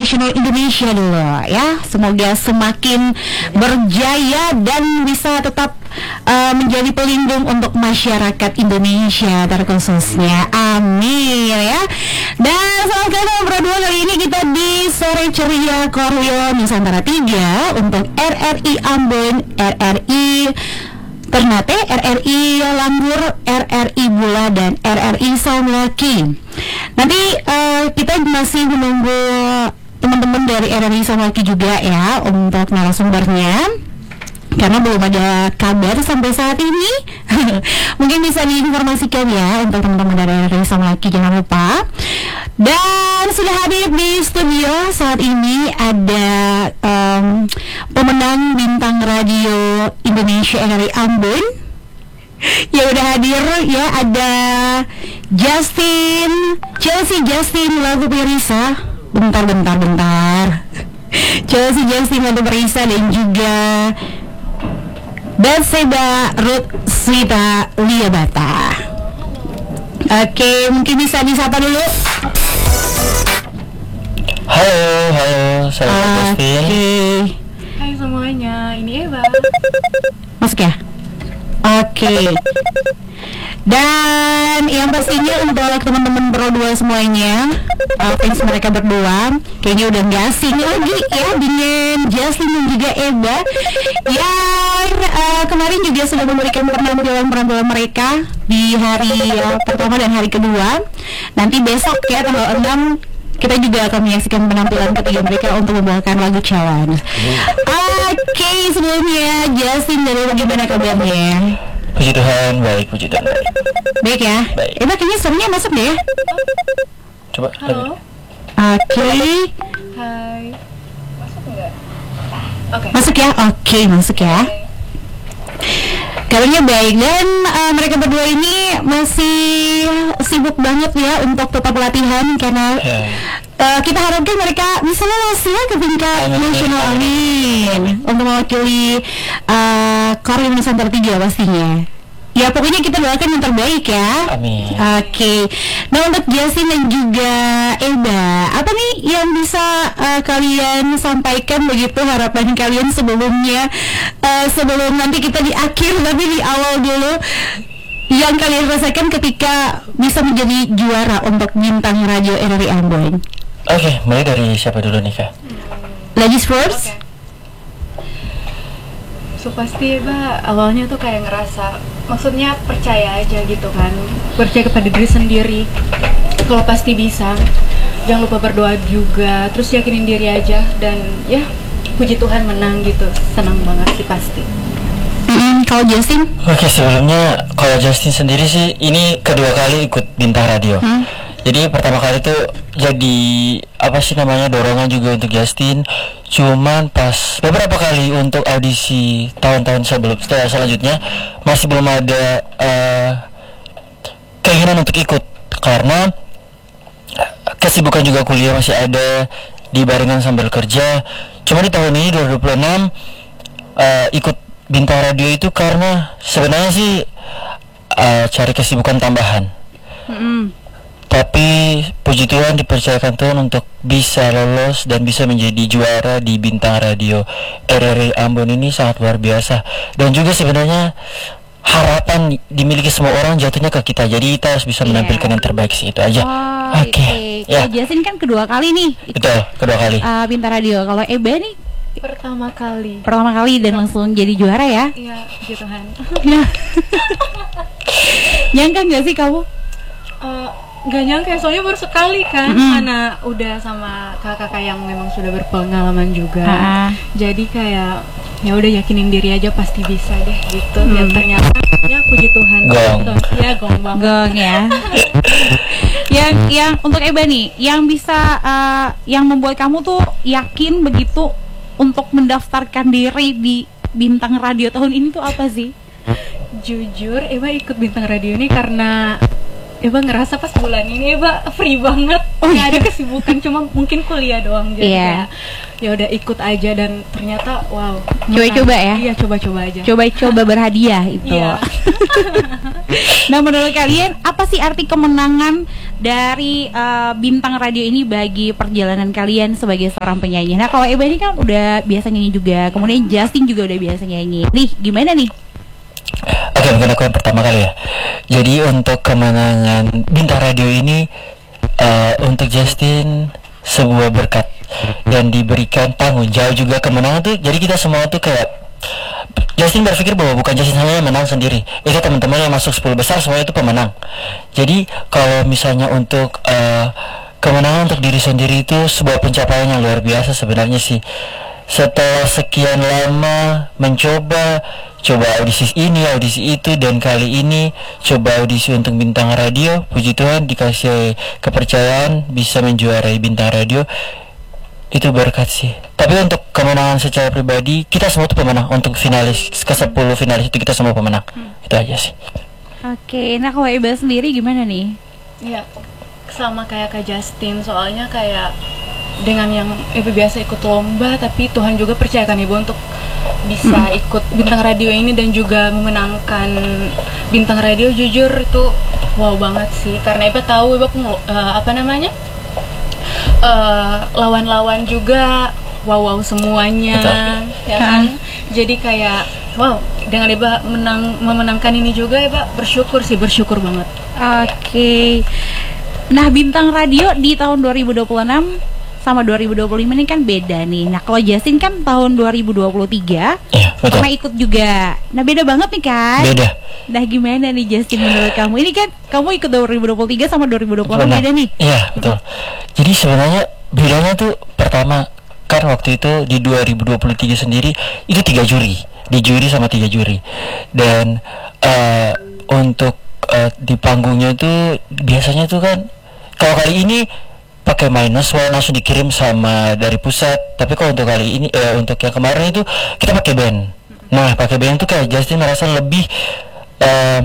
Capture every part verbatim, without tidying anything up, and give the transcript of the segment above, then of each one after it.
nasional Indonesia dulu ya. Semoga semakin berjaya dan bisa tetap uh, menjadi pelindung untuk masyarakat Indonesia terkhususnya. Amin ya. Dan selamat datang berdua kali ini kita di Sore Ceria Korwil Nusantara tiga untuk R R I Ambon, R R I Ternate, R R I Lambur, R R I Bula, dan R R I Saumlaki. Nanti uh, kita masih menunggu teman-teman dari R R I Saumlaki juga ya untuk narasumbernya, karena belum ada kabar sampai saat ini. Mungkin bisa diinformasikan ya untuk teman-teman dari R R I Saumlaki, jangan lupa. Dan sudah hadir di studio saat ini ada um, pemenang bintang radio Indonesia R R I Ambon. Ya udah hadir ya, ada Justin, Chelsea Justin lagu Perisa. Bentar bentar bentar. Chelsea Justin lagu Perisa dan juga Batseba Ruth Swita Liabata. Oke, mungkin bisa disapa dulu. Halo, halo, saya Justin. Oke. Hai semuanya, ini Eva. Masuk ya? Oke. Dan yang pastinya untuk teman-teman Pro dua semuanya, uh, fans mereka berdua kayaknya udah gak asing lagi ya dengan Justin dan juga Eva yang uh, kemarin juga sudah memberikan penampilan-penampilan mereka di hari uh, pertama dan hari kedua. Nanti besok ya tanggal enam kita juga akan menyaksikan penampilan ketiga mereka untuk membawakan lagu Cawan. Oke, okay, sebelumnya Justin, dari bagaimana kabarnya? Puji Tuhan, baik, puji Tuhan. Baik ya? Baik. Eba kayaknya suaranya masuk deh. Coba. Halo. Oke. Okay. Hai. Masuk enggak? Oke. Okay. Masuk ya? Oke, okay, masuk ya. Okay. Kabarnya baik, dan uh, mereka berdua ini masih sibuk banget ya untuk tetap latihan karena yeah. uh, kita harapkan mereka bisa lolos ya ke tingkat nasional, amin, untuk mewakili uh, Korwil Nusantara tiga pastinya. Ya pokoknya kita doakan yang terbaik ya. Amin. Oke. Okay. Nah untuk Justin dan juga Eba, apa nih yang bisa uh, kalian sampaikan begitu, harapan kalian sebelumnya, uh, sebelum nanti kita di akhir tapi di awal dulu, yang kalian rasakan ketika bisa menjadi juara untuk bintang radio R R I Ambon? Oke, okay, mulai dari siapa dulu nih Kak? Ladies first. Okay. So pasti Eba awalnya tuh kayak ngerasa, maksudnya percaya aja gitu kan, percaya kepada diri sendiri kalau pasti bisa, jangan lupa berdoa juga, terus yakinin diri aja, dan ya puji Tuhan menang gitu, senang banget sih pasti. Mm-hmm. Kalau Justin? Oke, okay, sebelumnya kalau Justin sendiri sih ini kedua kali ikut bintang radio. Hmm? Jadi pertama kali tuh jadi apa sih namanya, dorongan juga untuk Justin. Cuman pas beberapa kali untuk audisi tahun-tahun sebelum setelah selanjutnya masih belum ada uh, keinginan untuk ikut karena kesibukan juga kuliah masih ada dibarengan sambil kerja. Cuma di tahun ini dua ribu dua puluh enam uh, ikut bintang radio itu karena sebenarnya sih uh, cari kesibukan tambahan. Mm-hmm. Tapi puji Tuhan dipercayakan Tuhan untuk bisa lolos dan bisa menjadi juara di bintang radio R R I Ambon ini sangat luar biasa. Dan juga sebenarnya harapan dimiliki semua orang jatuhnya ke kita. Jadi kita harus bisa menampilkan yeah. yang terbaik sih, itu aja. Oh, Oke. Okay. Okay. Ya. Justin kan kedua kali nih. Betul, kedua kali. Uh, bintang radio. Kalau Eba nih pertama kali. Pertama kali dan langsung jadi juara ya? Iya, puji Tuhan. Nyangka nggak sih kamu? Uh, Gak nyangka, soalnya baru sekali kan, mm-hmm. mana udah sama kakak-kakak yang memang sudah berpengalaman juga. Uh-huh. Jadi kayak ya udah yakinin diri aja pasti bisa deh gitu. Mm. Dan ternyata ya puji Tuhan. Gong. Ya gong banget. Gong ya. yang yang untuk Eba nih, yang bisa uh, yang membuat kamu tuh yakin begitu untuk mendaftarkan diri di bintang radio tahun ini tuh apa sih? Jujur, Eba ikut bintang radio ini karena Eba ngerasa pas bulan ini Eba free banget, oh, nggak ada kesibukan, cuma mungkin kuliah doang, jadi yeah. kayak ya udah ikut aja dan ternyata wow. Coba-coba ya? Iya, coba-coba aja. Coba-coba berhadiah itu. Iya. Nah, menurut kalian apa sih arti kemenangan dari uh, bintang radio ini bagi perjalanan kalian sebagai seorang penyanyi? Nah, kalau Eba ini kan udah biasa nyanyi juga, kemudian Justin juga udah biasa nyanyi. Nih, gimana nih? Oke, mungkin aku yang pertama kali ya. Jadi untuk kemenangan bintang radio ini uh, untuk Justin sebuah berkat dan diberikan tanggung jawab juga kemenangan tuh. Jadi kita semua tuh kayak Justin berpikir bahwa bukan Justin saja yang menang sendiri, itu teman-teman yang masuk sepuluh besar semua itu pemenang. Jadi kalau misalnya untuk uh, kemenangan untuk diri sendiri itu sebuah pencapaian yang luar biasa sebenarnya sih. Setelah sekian lama mencoba, coba audisi ini, audisi itu, dan kali ini coba audisi untuk bintang radio, puji Tuhan dikasih kepercayaan bisa menjuarai bintang radio. Itu berkat sih. Tapi untuk kemenangan secara pribadi, kita semua tuh pemenang. Untuk finalis, ke sepuluh finalis itu kita semua pemenang. hmm. Itu aja sih. Oke, nah kalau Eba sendiri gimana nih? Iya, sama kayak Kak Justin, soalnya kayak dengan yang Ibu biasa ikut lomba, tapi Tuhan juga percayakan Ibu untuk bisa hmm. ikut bintang radio ini dan juga memenangkan bintang radio. Jujur itu wow banget sih, karena Ibu tahu Ibu uh, apa namanya uh, lawan-lawan juga wow wow semuanya. Betul. Ya kan? Jadi kayak wow, dengan Ibu menang memenangkan ini juga Ibu bersyukur sih, bersyukur banget. Oke, okay. Nah bintang radio di tahun dua ribu dua puluh enam sama dua ribu dua puluh lima ini kan beda nih. Nah kalau Justin kan tahun dua ribu dua puluh tiga ya, pernah ikut juga. Nah beda banget nih kan. Beda. Nah gimana nih Justin menurut kamu? Ini kan kamu ikut dua ribu dua puluh tiga sama dua ribu dua puluh enam beda nih. Iya betul. Jadi sebenarnya bedanya tuh pertama kan waktu itu di dua ribu dua puluh tiga sendiri itu tiga juri, di juri sama tiga juri. Dan uh, untuk uh, di panggungnya tuh biasanya tuh kan kalau kali ini pakai minus one langsung dikirim sama dari pusat, tapi kalau untuk kali ini eh, untuk yang kemarin itu kita pakai band. Nah pakai band itu kayak Justin merasa lebih eh,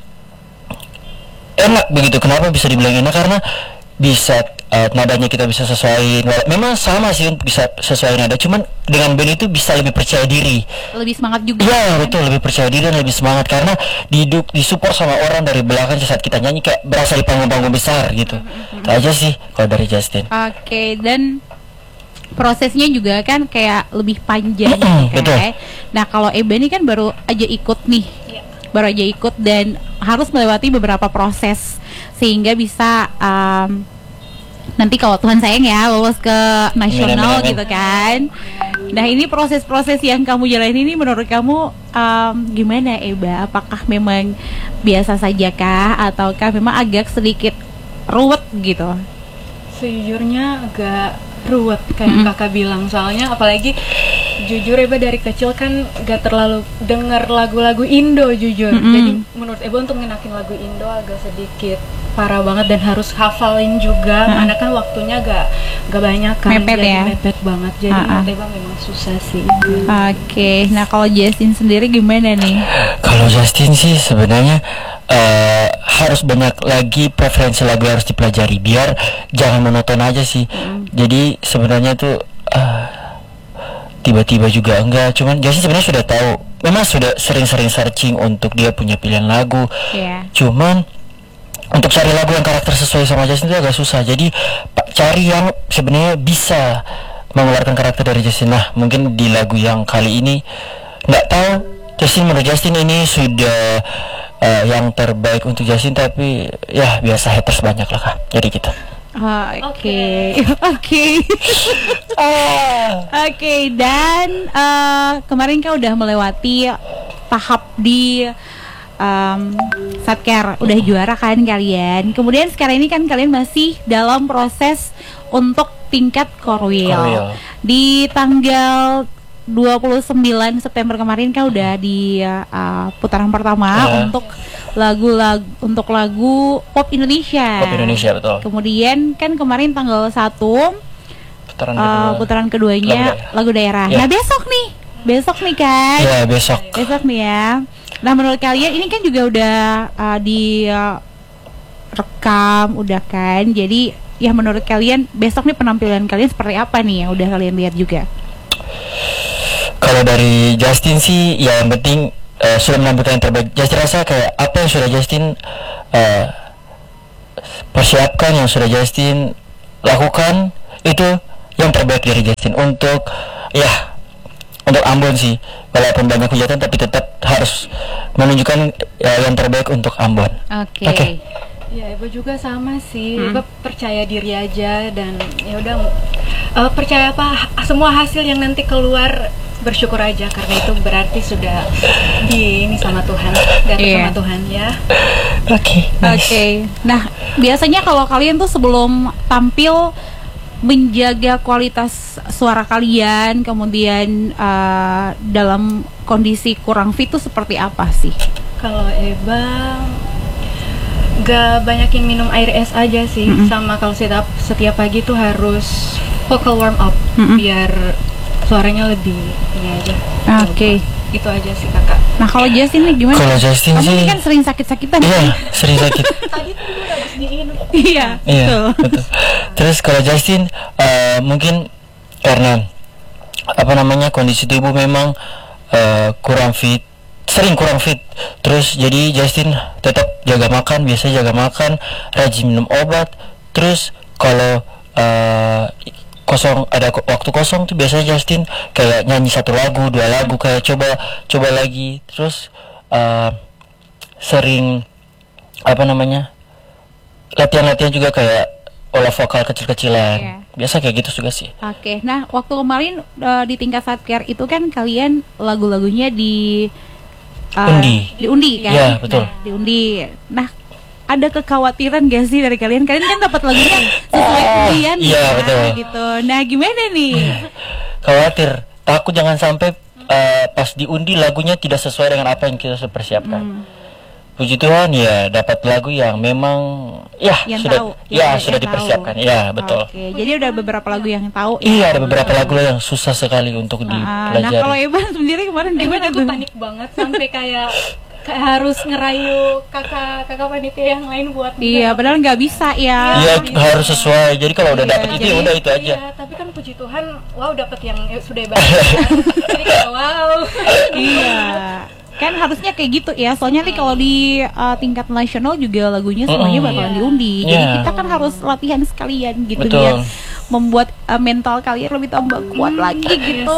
enak begitu. Kenapa bisa dibilang enak? Karena bisa uh, nadanya kita bisa sesuaiin. Memang sama sih bisa sesuai nada, cuman dengan band itu bisa lebih percaya diri, lebih semangat juga. Iya betul, lebih percaya diri dan lebih semangat karena diduk disupport sama orang dari belakang saat kita nyanyi kayak berasa di panggung-panggung besar gitu. Mm-hmm. Itu aja sih kalau dari Justin. Oke, okay, dan prosesnya juga kan kayak lebih panjang mm-hmm, gitu kan. Nah kalau Eba ini kan baru aja ikut nih, yeah. baru aja ikut dan harus melewati beberapa proses sehingga bisa um, nanti kalau Tuhan sayang ya lolos ke nasional gitu kan. Nah ini proses-proses yang kamu jalani ini menurut kamu um, gimana Eba? Apakah memang biasa saja kah ataukah memang agak sedikit ruwet gitu? Sejujurnya agak ruwet kayak mm-hmm. kakak bilang, soalnya apalagi jujur Eba dari kecil kan gak terlalu dengar lagu-lagu Indo jujur. Mm-hmm. Jadi menurut Eba untuk ngenakin lagu Indo agak sedikit parah banget dan harus hafalin juga. Mm-hmm. Karena kan waktunya gak gak banyak kan, mepet jadi ya? mepet banget. Jadi uh-uh. menurut Eba memang susah sih. Oke, okay. Nah kalau Justin sendiri gimana nih? Kalau Justin sih sebenarnya Uh, harus banyak lagi preferensi lagu harus dipelajari biar jangan monoton aja sih. Mm. Jadi sebenarnya tuh uh, tiba-tiba juga enggak, cuman Justin sebenarnya sudah tahu, memang sudah sering-sering searching untuk dia punya pilihan lagu. Yeah. Cuman untuk cari lagu yang karakter sesuai sama Justin itu agak susah. Jadi pak cari yang sebenarnya bisa mengeluarkan karakter dari Justin. Nah mungkin di lagu yang kali ini nggak tahu Justin, menurut Justin ini sudah Uh, yang terbaik untuk Justin, tapi ya biasa haters banyak lah kak, jadi gitu. Oke, oke, oke. Dan uh, kemarin kau udah melewati tahap di um, Satker, udah juara kan kalian. Kemudian sekarang ini kan kalian masih dalam proses untuk tingkat Korwil. Korwil. Di tanggal dua puluh sembilan September kemarin kan udah di uh, putaran pertama uh. untuk lagu-lagu untuk lagu pop Indonesia. Pop Indonesia betul. Kemudian kan kemarin tanggal satu putaran, uh, kedua. putaran keduanya lagu daerah. Lagu daerah. Yeah. Nah, besok nih. Besok nih kan? Iya, yeah, besok. Besok nih ya. Nah, menurut kalian ini kan juga udah uh, di uh, rekam udah kan. Jadi ya menurut kalian besok nih penampilan kalian seperti apa nih yang udah kalian lihat juga? Kalau dari Justin sih ya yang penting uh, sudah menampilkan yang terbaik. Justin rasa kayak apa yang sudah Justin uh, persiapkan, yang sudah Justin lakukan itu yang terbaik dari Justin untuk ya untuk Ambon sih, walaupun banyak hujatan tapi tetap harus menunjukkan uh, yang terbaik untuk Ambon. Oke. Okay. Okay. Ya, Ibu juga sama sih. Hmm. Ibu percaya diri aja dan ya udah uh, percaya apa semua hasil yang nanti keluar, bersyukur aja karena itu berarti sudah di ini sama Tuhan dan yeah. sama Tuhan ya. Oke. Okay, nice. Oke. Okay. Nah, biasanya kalau kalian tuh sebelum tampil menjaga kualitas suara kalian, kemudian uh, dalam kondisi kurang fit tuh seperti apa sih? Kalau Eba gak banyakin minum air es aja sih, mm-hmm. sama kalau setiap setiap pagi tuh harus vocal warm up, mm-hmm. biar suaranya lebih ini aja. Oke. Okay. Itu aja sih kakak. Nah kalau Justin nih gimana? Kalau Justin kamu sih, ini kan sering sakit-sakitan. Iya, sering sakit. Tadi tuh udah habis diinum. Iya, iya, betul. betul. Terus kalau Justin uh, mungkin karena apa namanya kondisi tubuh memang uh, kurang fit, sering kurang fit. Terus jadi Justin tetap jaga makan, biasa jaga makan, rajin minum obat. Terus kalau uh, kosong ada waktu kosong tuh biasanya Justin kayak nyanyi satu lagu, dua lagu, kayak coba coba lagi. Terus uh, sering apa namanya latihan-latihan juga kayak olah vokal kecil-kecilan. Yeah. Biasa kayak gitu juga sih. Oke. Okay. Nah waktu kemarin uh, di tingkat Satker itu kan kalian lagu-lagunya di uh, undi, diundi kan? Iya betul. Nah, diundi. Nah ada kekhawatiran gak sih dari kalian? Kalian kan dapat lagunya sesuai undian, iya, ya, betul. gitu. Nah, gimana nih? Khawatir, takut jangan sampai uh, pas diundi lagunya tidak sesuai dengan apa yang kita sudah persiapkan. Hmm. Puji Tuhan ya dapat lagu yang memang ya yang sudah tahu, ya, ya sudah yang dipersiapkan. Tahu. Ya, betul. Oke, jadi udah beberapa lagu yang tahu. Iya, ya? ada beberapa lagu yang susah sekali untuk nah, dipelajari. Nah, kalau Iban sendiri kemarin gimana tuh? Tuh? Panik banget sampai kayak kayak harus ngerayu kakak kakak panitia yang lain buat iya padahal nggak bisa ya. Iya harus sesuai, jadi kalau udah iya, dapet itu jadi, udah itu aja. Iya, tapi kan puji Tuhan wow dapet yang ya, sudah banyak. Jadi kayak wow. Iya kan harusnya kayak gitu ya, soalnya nih kalau di uh, tingkat nasional juga lagunya semuanya mm, bakalan yeah. diundi. Jadi yeah. kita kan harus latihan sekalian gitu. Betul. Biar membuat uh, mental kalian lebih tambah kuat mm, lagi yes. gitu.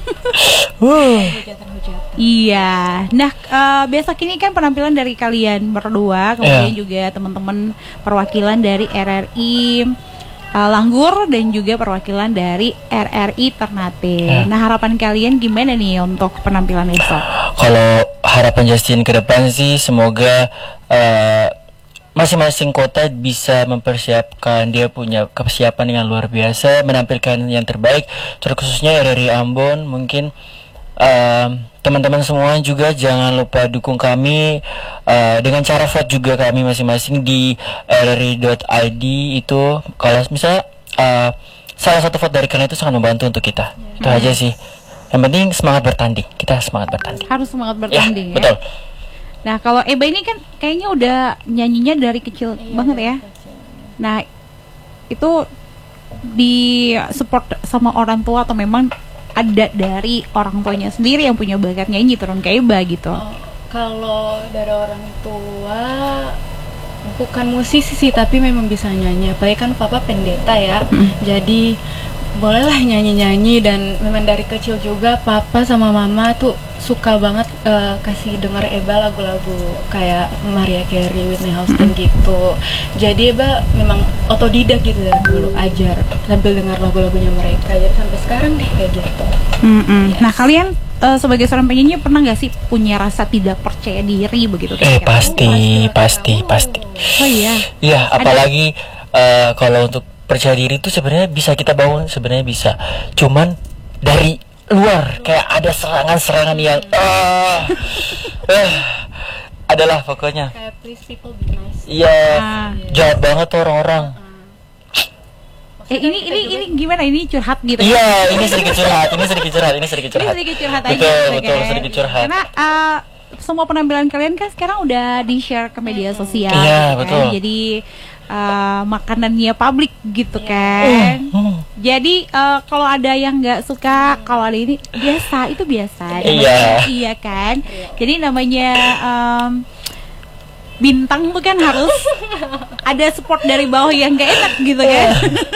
Hujatan-hujatan. Iya. Nah, uh, besok ini kan penampilan dari kalian berdua, kemudian yeah. juga teman-teman perwakilan dari R R I uh, Langgur dan juga perwakilan dari R R I Ternate. Yeah. Nah, harapan kalian gimana nih untuk penampilan besok? Kalau harapan Justin ke depan sih semoga uh, masing-masing kota bisa mempersiapkan, dia punya kesiapan dengan luar biasa, menampilkan yang terbaik. Terkhususnya R R I Ambon, mungkin uh, teman-teman semua juga jangan lupa dukung kami uh, dengan cara vote juga kami masing-masing di r r i dot i d. Itu kalau misalnya uh, salah satu vote dari kalian itu sangat membantu untuk kita. Yeah. Itu aja sih. Yang penting semangat bertanding, kita semangat bertanding. Harus semangat bertanding ya. Ya betul. Nah kalau Eba ini kan kayaknya udah nyanyinya dari kecil iya, banget ya. Kecil. Nah itu di support sama orang tua atau memang ada dari orang tuanya sendiri yang punya bakat nyanyi turun ke Eba gitu? Oh, kalau dari orang tua bukan musisi sih tapi memang bisa nyanyi. Apalagi kan papa pendeta ya, hmm. jadi bolehlah nyanyi-nyanyi. Dan memang dari kecil juga papa sama mama tuh suka banget uh, kasih denger Eba lagu-lagu kayak Mariah Carey, Whitney Houston mm-hmm. gitu. Jadi Eba memang otodidak gitu dari dulu, ajar sambil dengar lagu-lagunya mereka. Jadi sampai sekarang deh kayak gitu. Mm-hmm. Yes. Nah kalian uh, sebagai seorang penyanyi pernah nggak sih punya rasa tidak percaya diri begitu? Eh pasti, pasti, pasti. Oh iya. Iya, apalagi uh, kalau untuk percaya diri itu sebenarnya bisa kita bangun, sebenarnya bisa. Cuman dari luar kayak ada serangan-serangan yang uh, uh, adalah pokoknya. Kayak please people be nice. Iya, ah. jahat banget tuh orang-orang. Uh, eh ini ini ini gimana ini curhat gitu? Iya, ini sedikit curhat, ini sedikit curhat, ini sedikit curhat. Ini sedikit curhat aja. Betul, betul, sedikit curhat. Karena uh, semua penampilan kalian kan sekarang udah di share ke media sosial. Iya, kan? betul. Jadi uh, makanannya publik gitu kan. Hmm. Jadi uh, kalau ada yang nggak suka, kalau ada ini biasa, itu biasa. Iya. Iya kan. Jadi namanya um, bintang tuh kan harus ada support dari bawah yang gak enak gitu kan.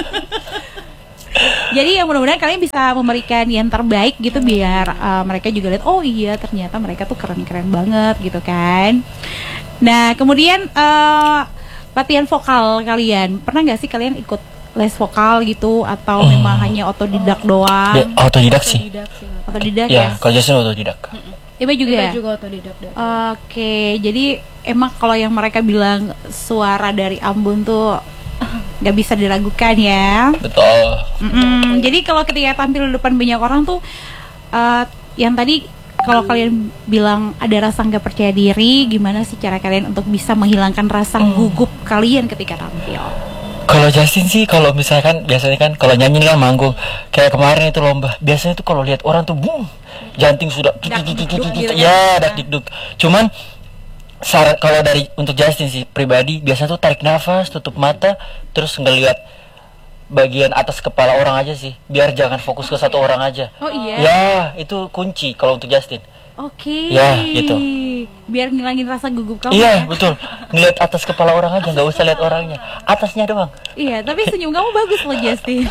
Jadi ya mudah-mudahan kalian bisa memberikan yang terbaik gitu biar uh, mereka juga lihat oh iya ternyata mereka tuh keren-keren banget gitu kan. Nah kemudian uh, latihan vokal kalian pernah nggak sih kalian ikut les vokal gitu atau Oh. memang hanya otodidak doang? Ya, autodidak sih. Otodidak sih. Otodidak Ya, ya. kalau Justin autodidak. Iba juga. Kita juga otodidak deh. Oke, jadi emang kalau yang mereka bilang suara dari Ambon tuh nggak bisa diragukan ya. Betul. Mm-mm. Jadi kalau ketika tampil di depan banyak orang tuh, uh, yang tadi kalau kalian bilang ada rasa nggak percaya diri, gimana sih cara kalian untuk bisa menghilangkan rasa gugup kalian ketika tampil? Kalau Justin sih kalau misalkan biasanya kan kalau nyanyi kan manggung kayak kemarin itu lomba biasanya tuh kalau lihat orang tuh boom janting sudah Dakdikduk gitu ya dakdikduk. Cuman saran kalau dari untuk Justin sih pribadi biasanya tuh tarik nafas tutup mata terus ngelihat bagian atas kepala orang aja sih biar jangan fokus ke satu orang aja. Oh iya. Ya itu kunci kalau untuk Justin. Oke. Ya, gitu. Biar ngilangin rasa gugup kamu. Iya ya? betul ngelihat atas kepala orang aja nggak usah lihat orangnya atasnya doang. Iya, tapi senyum kamu bagus loh Justin.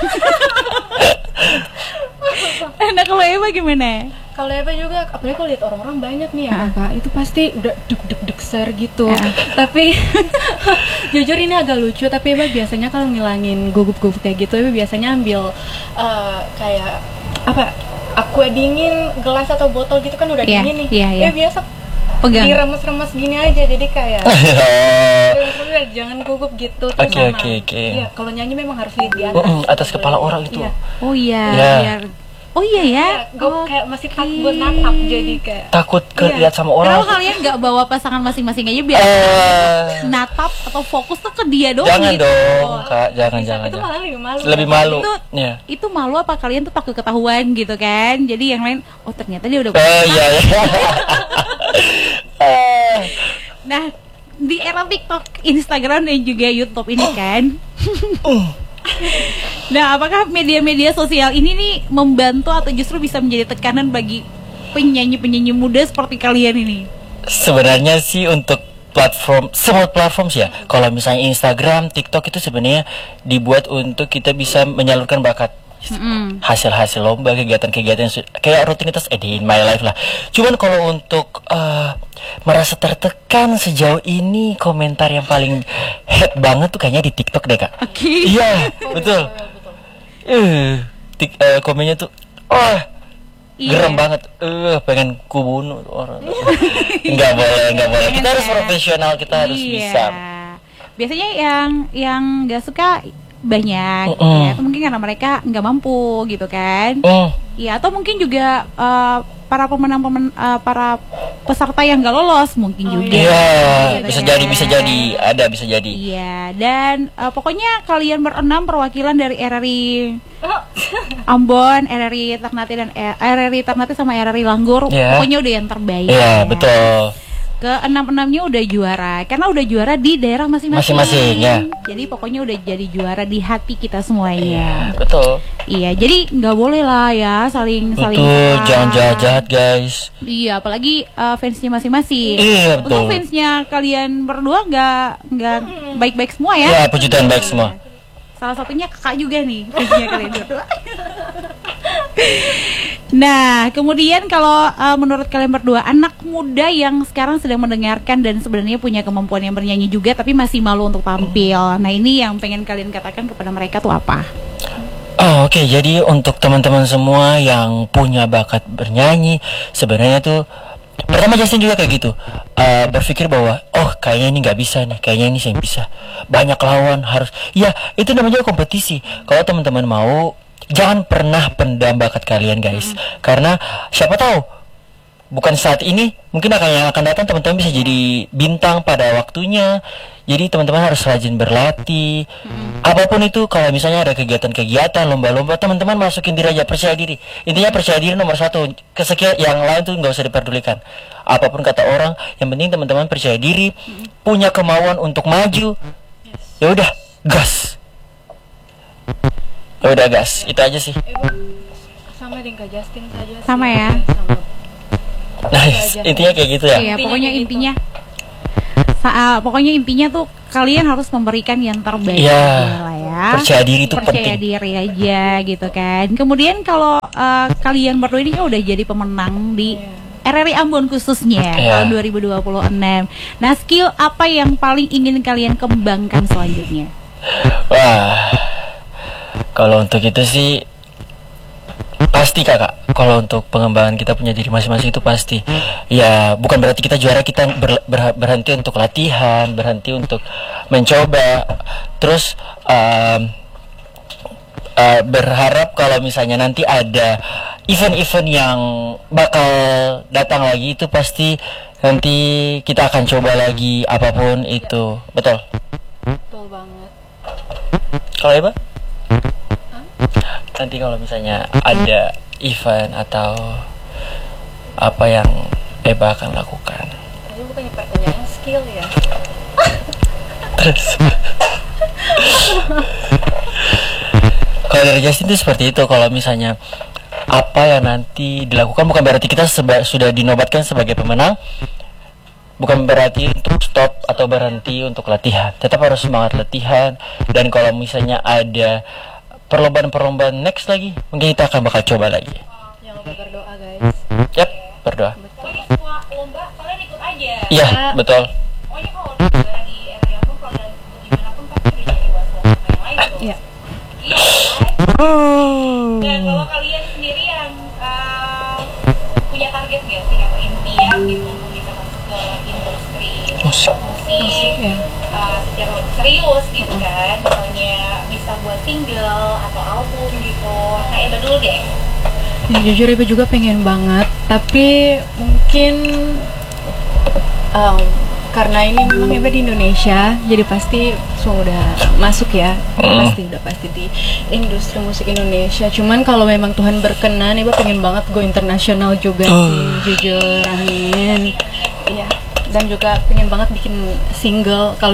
Nah kalau Eva gimana? Kalau Eva juga, apalagi kalau lihat orang-orang banyak nih ya Ah. Kak, itu pasti udah deg deg deg ser gitu. Ah. Tapi jujur ini agak lucu, tapi Eva biasanya kalau ngilangin gugup-gugup kayak gitu, Eva biasanya ambil eh, kayak apa? Aqua dingin, gelas atau botol gitu kan udah Iya, dingin nih. iya, iya. Eva biasa Pegang. diremes-remes gini aja, jadi kayak udah jangan gugup gitu. Terus Oke, sama- oke, oke. Iya, kalau nyanyi memang harus lihat di atas. Mm-mm, atas gitu. kepala orang itu. Iya. Oh iya, Ya. biar Oh iya ya. Iya, gue kayak masih takut buat natap, jadi kayak Takut kelihat sama Kenapa orang. kalian nggak bawa pasangan masing-masing aja biar Eh, natap atau fokus tuh ke dia doang jangan gitu. dong, Kak. Jangan, bisa, jangan, itu jangan. malah lebih malu. Lebih malu. Itu Ya. itu malu apa kalian tuh takut ketahuan gitu kan? Jadi yang lain, oh ternyata dia udah. Oh iya, iya. Eh, Nah di era TikTok, Instagram dan juga YouTube ini kan. Nah, apakah media-media sosial ini nih membantu atau justru bisa menjadi tekanan bagi penyanyi-penyanyi muda seperti kalian ini? Sebenarnya sih untuk platform semua platform sih ya. Kalau misalnya Instagram, TikTok itu sebenarnya dibuat untuk kita bisa menyalurkan bakat. Mm-mm. Hasil-hasil lomba, kegiatan-kegiatan yang su- kayak rutinitas eh, in my life lah. Cuman kalau untuk eh, merasa tertekan sejauh ini komentar yang paling head banget tuh kayaknya di TikTok deh Kak. Oke. Iya, betul. Eh, tik- eh, komennya tuh, oh, Iya. geram banget. Eh, pengen kubunuh orang. Nggak boleh, nggak boleh. Kita harus Pengen ya. profesional, kita harus Iya. bisa. Biasanya yang yang nggak suka banyak, Mm-mm. ya. Atau mungkin karena mereka nggak mampu gitu kan? Hmm, Iya, atau mungkin juga eh, para pemenang-pemen eh, para peserta yang nggak lolos mungkin Oh, juga. iya, gitu bisa kan. jadi, bisa jadi, ada bisa jadi. Iya, dan eh, pokoknya kalian berenam perwakilan dari R R I Ambon, R R I Ternate dan eh, R R I Ternate sama R R I Langgur. Iya. Pokoknya udah yang terbaik. Iya, ya. betul. Keenam-enamnya udah juara karena udah juara di daerah masing-masing. Masing-masing, ya. Jadi pokoknya udah jadi juara di hati kita semuanya. Betul. Iya, jadi nggak boleh lah ya saling saling. Betul, serang. jangan jahat-jahat guys. Iya, apalagi uh, fansnya masing-masing. Iya, Untuk betul. fansnya kalian berdua nggak nggak baik-baik semua ya? Ya, puji Tuhan baik semua. Salah satunya kakak juga nih fansnya kalian berdua. Nah, kemudian kalau uh, menurut kalian berdua, anak muda yang sekarang sedang mendengarkan dan sebenarnya punya kemampuan yang bernyanyi juga tapi masih malu untuk tampil. Nah, ini yang pengen kalian katakan kepada mereka tuh apa? Oh, oke, jadi untuk teman-teman semua yang punya bakat bernyanyi, sebenarnya tuh pertama Justin juga kayak gitu, Eh, berpikir bahwa oh kayaknya ini nggak bisa nih, kayaknya ini saya bisa. Banyak lawan harus, ya itu namanya kompetisi. Kalau teman-teman mau, jangan pernah pendam bakat kalian guys, karena siapa tahu bukan saat ini, mungkin akan yang akan datang teman-teman bisa jadi bintang pada waktunya. Jadi teman-teman harus rajin berlatih. Apapun itu, kalau misalnya ada kegiatan-kegiatan, lomba-lomba, teman-teman masukin diri aja, percaya diri. Intinya percaya diri nomor satu. Kesekian yang lain tuh nggak usah diperdulikan. Apapun kata orang, yang penting teman-teman percaya diri, punya kemauan untuk maju. ya udah gas, ya udah gas, itu aja sih. Eh, Bu, sama dengan Kak Justin saja sih. Sama ya? Sama. Nah, intinya kayak gitu ya. Iya, pokoknya Intinya gitu. intinya sa- uh, pokoknya intinya tuh kalian harus memberikan yang terbaik Iya. aja lah ya. Percaya diri itu Percaya penting. diri aja gitu kan. Kemudian kalau uh, kalian berdua ini kan udah jadi pemenang di R R I Ambon khususnya Iya. tahun dua ribu dua puluh enam. Nah, skill apa yang paling ingin kalian kembangkan selanjutnya? Wah, kalau untuk itu sih pasti kakak. Kalau untuk pengembangan kita punya diri masing-masing itu pasti. Ya, bukan berarti kita juara kita ber- ber- berhenti untuk latihan, berhenti untuk mencoba. Terus um, uh, berharap kalau misalnya nanti ada event-event yang bakal datang lagi, itu pasti nanti kita akan coba lagi apapun itu. Betul. Betul banget. Kalau Eba? Nanti kalau misalnya ada event atau apa yang Eba akan lakukan. Tadi bukannya pertanyaan skill ya? Terus kalau dari Justin itu seperti itu. Kalau misalnya apa yang nanti dilakukan, bukan berarti kita seba- sudah dinobatkan sebagai pemenang, bukan berarti untuk stop atau berhenti untuk latihan. Tetap harus semangat latihan. Dan kalau misalnya ada perlombaan-perlombaan next lagi, mungkin kita akan bakal coba lagi. Jangan lupa berdoa guys. Yap, berdoa. Pokoknya semua lomba kalian ikut aja. Iya, betul. Pokoknya kalau udah juara di R R I Ambon, kalau udah gimana pun pasti udah jadi wasit lomba yang lain tuh. Iya. Iya kan? Oh. Dan kalau kalian sendiri yang uh, punya target nggak sih atau impian gitu untuk bisa masuk ke industri Musik. musik Iya. uh, secara lebih serius gitu kan, misalnya bisa buat single atau album gitu. Nah, Eba dulu deh. Ya, jujur Ibu juga pengen banget, tapi mungkin um, karena ini memang Ibu di Indonesia, jadi pasti sudah masuk ya, Hmm. pasti udah pasti di industri musik Indonesia. Cuman kalau memang Tuhan berkenan, Ibu pengen banget go internasional juga Oh. sih, jujur, amin. Iya, dan juga pengen banget bikin single. Kalau